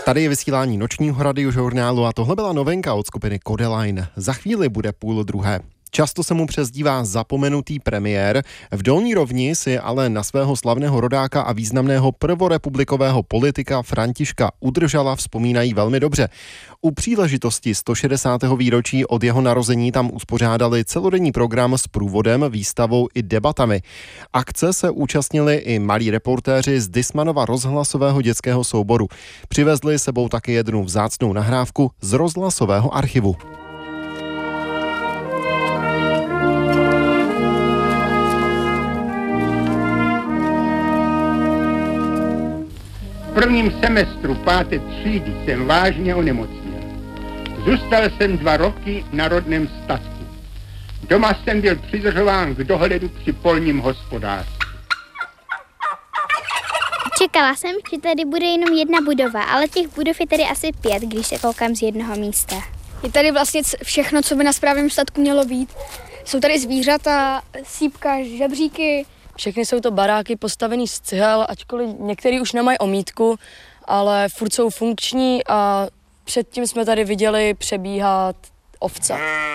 Tady je vysílání nočního radiožurnálu a tohle byla novinka od skupiny Kodaline. Za chvíli bude 11:30. Často se mu přezdívá zapomenutý premiér. V Dolní Rovni si ale na svého slavného rodáka a významného prvorepublikového politika Františka Udržala vzpomínají velmi dobře. U příležitosti 160. výročí od jeho narození tam uspořádali celodenní program s průvodem, výstavou i debatami. Akce se účastnili i malí reportéři z Dismanova rozhlasového dětského souboru. Přivezli sebou taky jednu vzácnou nahrávku z rozhlasového archivu. V prvním semestru 5. třídy jsem vážně onemocněl. Zůstal jsem 2 roky na rodném statku. Doma jsem byl přidržován k dohledu při polním hospodářství. Čekala jsem, že tady bude jenom jedna budova, ale těch budov je tady asi 5, když se koukám z jednoho místa. Je tady vlastně všechno, co by na správném statku mělo být. Jsou tady zvířata, sýpka, žebříky. Všechny jsou to baráky postavený z cihel, ačkoliv některý už nemají omítku, ale furt jsou funkční a předtím jsme tady viděli přebíhat ovce.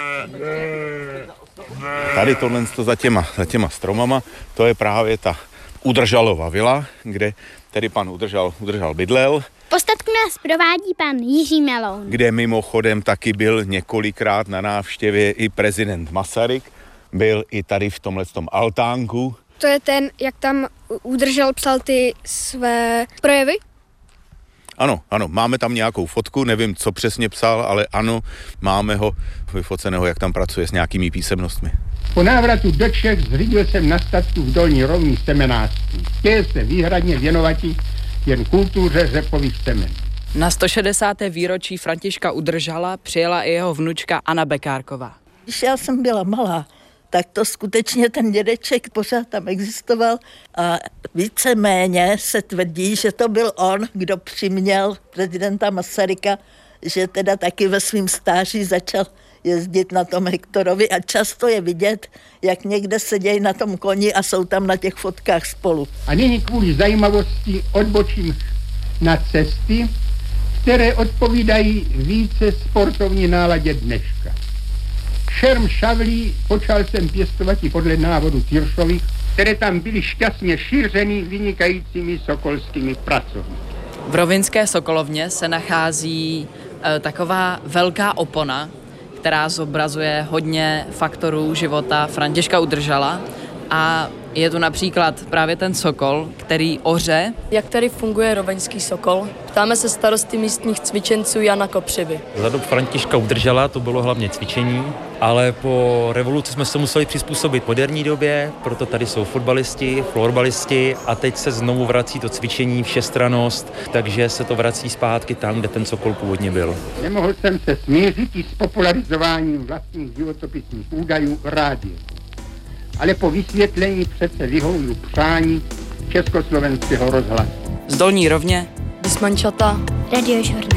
Tady tohle za těma stromama, to je právě ta Udržalova vila, kde tedy pan Udržal bydlel. Po statku nás provádí pan Jiří Meloun. Kde mimochodem taky byl několikrát na návštěvě i prezident Masaryk. Byl i tady v tomhletom altánku. To je ten, jak tam Udržal psal ty své projevy? Ano, máme tam nějakou fotku, nevím, co přesně psal, ale ano, máme ho vyfoceného, jak tam pracuje s nějakými písemnostmi. Po návratu do Čech zřídil jsem na statku v Dolní Rovni semenářství. Chtěl se výhradně věnovat jen kultuře řepových semen. Na 160. výročí Františka Udržala přijela i jeho vnučka Anna Bekárková. Když já jsem byla malá, tak to skutečně ten dědeček pořád tam existoval a víceméně se tvrdí, že to byl on, kdo přiměl prezidenta Masaryka, že teda taky ve svým stáří začal jezdit na tom Hektorovi a často je vidět, jak někde sedějí na tom koni a jsou tam na těch fotkách spolu. A nyní kvůli zajímavosti odbočím na cesty, které odpovídají více sportovní náladě dneška. Šerm šavlí počal jsem pěstovat i podle návodu Tyršových, které tam byly šťastně šířeny vynikajícími sokolskými pracovníky. V rovinské sokolovně se nachází taková velká opona, která zobrazuje hodně faktorů života Františka Udržala a je tu například právě ten sokol, který oře. Jak tady funguje roveňský sokol? Ptáme se starosty místních cvičenců Jana Kopřivy. Za dob Františka Udržala to bylo hlavně cvičení, ale po revoluci jsme se museli přizpůsobit moderní době, proto tady jsou fotbalisti, florbalisti a teď se znovu vrací to cvičení, všestrannost, takže se to vrací zpátky tam, kde ten sokol původně byl. Nemohl jsem se smířit i s popularizováním vlastních životopisních údajů rádia. Ale po vysvětlení přece vyhovuju přání Československého rozhlasu. Z Dolní Rovně Dismančata, Radiožurnál.